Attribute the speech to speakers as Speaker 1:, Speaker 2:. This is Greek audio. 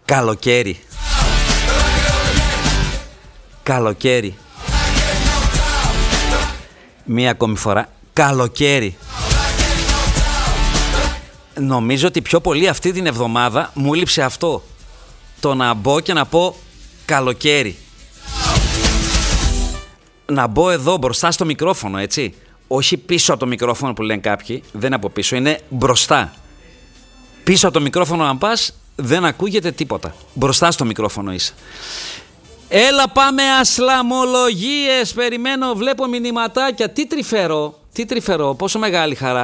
Speaker 1: Καλοκαίρι. Καλοκαίρι. Μία ακόμη φορά. Καλοκαίρι. Νομίζω ότι πιο πολύ αυτή την εβδομάδα μου έλειψε αυτό. Το να μπω και να πω καλοκαίρι. Να μπω εδώ μπροστά στο μικρόφωνο, έτσι. Όχι πίσω από το μικρόφωνο που λένε κάποιοι. Δεν είναι από πίσω, είναι μπροστά. Πίσω από το μικρόφωνο αν πας, δεν ακούγεται τίποτα. Μπροστά στο μικρόφωνο είσαι. Έλα πάμε ασλαμολογίες. Περιμένω, βλέπω μηνυματάκια. Τι τρυφερό, πόσο μεγάλη χαρά.